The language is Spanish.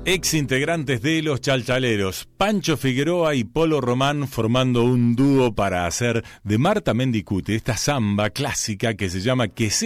Ex integrantes de Los Chalchaleros, Pancho Figueroa y Polo Román formando un dúo para hacer de Marta Mendicuti esta samba clásica que se llama Que sea